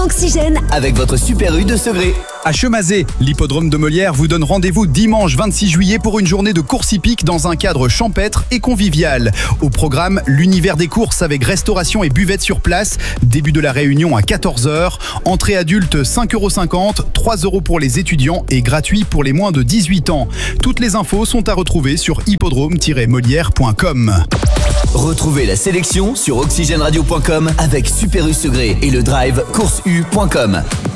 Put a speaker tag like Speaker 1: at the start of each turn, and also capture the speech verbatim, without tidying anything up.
Speaker 1: sur Oxygène
Speaker 2: avec votre Super U de Segré.
Speaker 3: À Chemazé, l'hippodrome de Molière vous donne rendez-vous dimanche vingt-six juillet pour une journée de course hippique dans un cadre champêtre et convivial. Au programme, l'univers des courses avec restauration et buvette sur place. Début de la réunion à quatorze heures. Entrée adulte cinq euros cinquante, trois euros pour les étudiants et gratuit pour les moins de dix-huit ans. Toutes les infos sont à retrouver sur hippodrome tiret molière point com.
Speaker 2: Retrouvez la sélection sur oxygène radio point com avec Super U Segré et le drive course u point com.